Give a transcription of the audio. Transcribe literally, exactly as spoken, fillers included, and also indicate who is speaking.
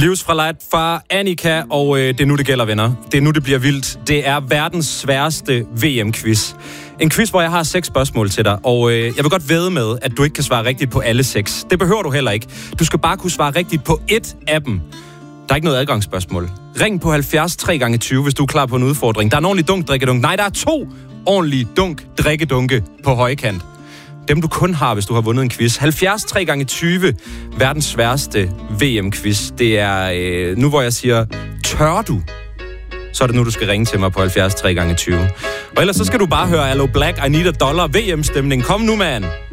Speaker 1: Livsfralært fra Annika, og øh, det er nu, det gælder, venner. Det er nu, det bliver vildt. Det er verdens sværeste V M-quiz. En quiz, hvor jeg har seks spørgsmål til dig, og øh, jeg vil godt vædde med, at du ikke kan svare rigtigt på alle seks. Det behøver du heller ikke. Du skal bare kunne svare rigtigt på ét af dem. Der er ikke noget adgangsspørgsmål. Ring på halvfjerds tre gange tyve, hvis du er klar på en udfordring. Der er en ordentlig dunk drikkedunk. Nej, der er to ordentlige dunk drikkedunke på højkant. Dem du kun har, hvis du har vundet en quiz. halvfjerds tre gange tyve, verdens sværeste V M-quiz. Det er øh, nu, hvor jeg siger, tør du? Så er det nu, du skal ringe til mig på halvfjerds tre gange tyve. Og ellers så skal du bare høre Allo Black, I Need a Dollar, V M-stemning. Kom nu, mand!